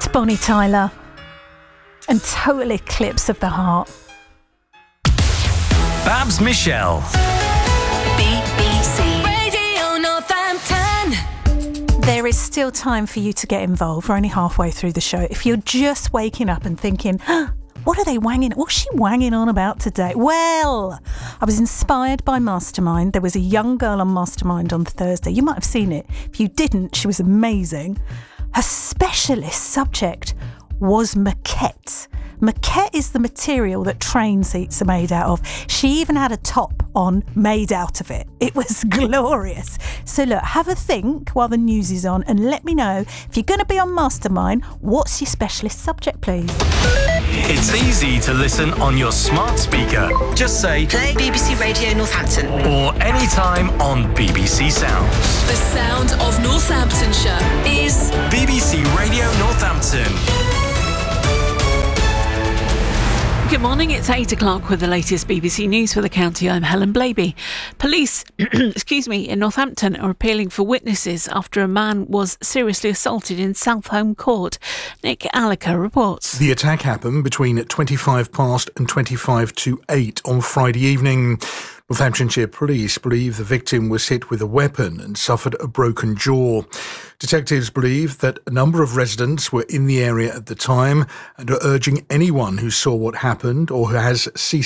Bonnie Tyler and Total Eclipse of the Heart. Babs Michelle. BBC Radio Northampton. There is still time for you to get involved. We're only halfway through the show. If you're just waking up and thinking, what are they wanging? What's she wanging on about today? Well, I was inspired by Mastermind. There was a young girl on Mastermind on Thursday. You might have seen it. If you didn't, she was amazing. Her specialist subject was maquette. Maquette is the material that train seats are made out of. She even had a top on made out of it. It was glorious. So look, have a think while the news is on and let me know if you're going to be on Mastermind, what's your specialist subject, please? It's easy to listen on your smart speaker. Just say Play BBC Radio Northampton. or anytime on BBC Sounds. The sound of Northamptonshire is BBC Radio Northampton. Good morning, it's 8 o'clock with the latest BBC News for the county. I'm Helen Blaby. Police, in Northampton are appealing for witnesses after a man was seriously assaulted in Southholme Court. Nick Alliker reports. The attack happened between 25 past and 25 to 8 on Friday evening. Northamptonshire Police believe the victim was hit with a weapon and suffered a broken jaw. Detectives believe that a number of residents were in the area at the time and are urging anyone who saw what happened or who has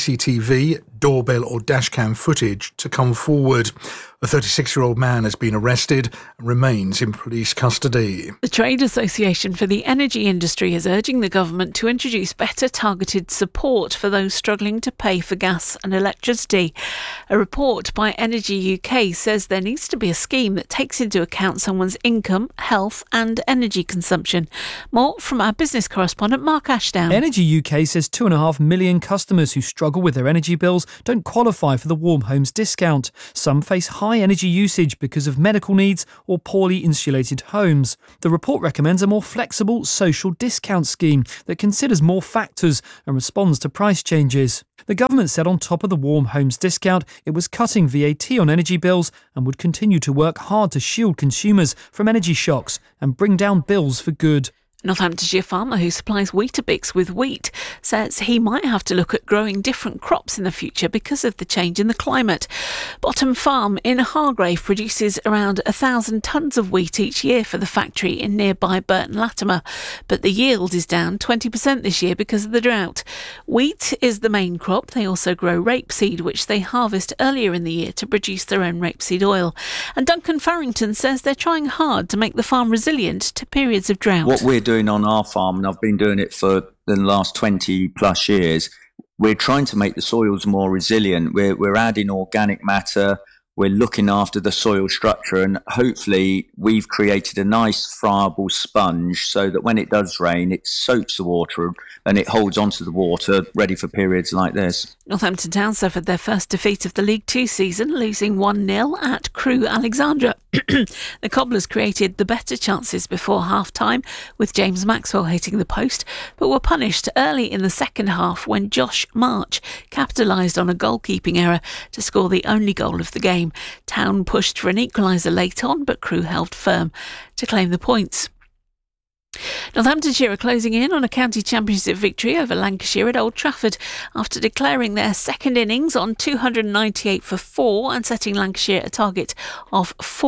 CCTV, doorbell or dashcam footage to come forward. A 36-year-old man has been arrested and remains in police custody. The Trade Association for the Energy Industry is urging the government to introduce better targeted support for those struggling to pay for gas and electricity. A report by Energy UK says there needs to be a scheme that takes into account someone's income, health and energy consumption. More from our business correspondent Mark Ashdown. Energy UK says 2.5 million customers who struggle with their energy bills don't qualify for the Warm Homes discount. Some face high energy usage because of medical needs or poorly insulated homes. The report recommends a more flexible social discount scheme that considers more factors and responds to price changes. The government said on top of the Warm Homes discount, it was cutting VAT on energy bills and would continue to work hard to shield consumers from energy shocks and bring down bills for good. Northamptonshire farmer who supplies Weetabix with wheat says he might have to look at growing different crops in the future because of the change in the climate. Bottom Farm in Hargrave produces around 1,000 tonnes of wheat each year for the factory in nearby Burton Latimer, but the yield is down 20% this year because of the drought. Wheat is the main crop. They also grow rapeseed, which they harvest earlier in the year to produce their own rapeseed oil. And Duncan Farrington says they're trying hard to make the farm resilient to periods of drought. What we're doing on our farm, and I've been doing it for the last 20 plus years, we're trying to make the soils more resilient. We're adding organic matter, we're looking after the soil structure, and hopefully we've created a nice friable sponge so that when it does rain, it soaks the water and it holds onto the water, ready for periods like this. Northampton Town suffered their first defeat of the League Two season, losing 1-0 at Crewe Alexandra. The Cobblers created the better chances before half-time, with James Maxwell hitting the post, but were punished early in the second half when Josh March capitalised on a goalkeeping error to score the only goal of the game. Town pushed for an equaliser late on, but Crewe held firm to claim the points. Northamptonshire are closing in on a county championship victory over Lancashire at Old Trafford after declaring their second innings on 298 for 4 and setting Lancashire a target of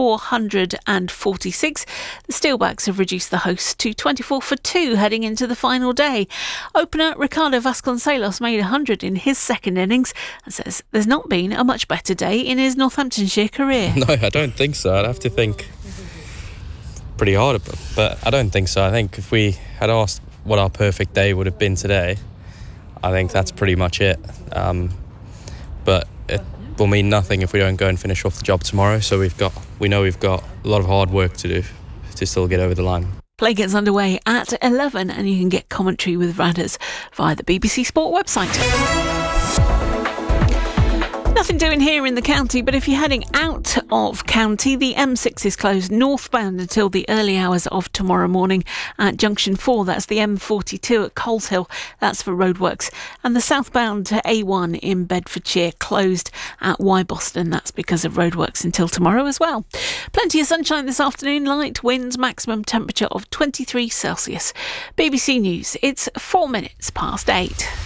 446. The Steelbacks have reduced the hosts to 24 for 2 heading into the final day. Opener Ricardo Vasconcelos made 100 in his second innings and says there's not been a much better day in his Northamptonshire career. No, I don't think so. I'd have to think pretty hard, but I don't think so. I think if we had asked what our perfect day would have been today, I think that's pretty much it. But it will mean nothing if we don't go and finish off the job tomorrow. So we know we've got a lot of hard work to do to still get over the line. Play gets underway at 11 and you can get commentary with Radders via the BBC Sport website. Nothing doing here in the county, but if you're heading out of county, the M6 is closed northbound until the early hours of tomorrow morning at Junction 4. That's the M42 at Coleshill. That's for roadworks. And the southbound to A1 in Bedfordshire closed at Y Boston. That's because of roadworks until tomorrow as well. Plenty of sunshine this afternoon, light winds, maximum temperature of 23 Celsius. BBC News, it's 4 minutes past 8.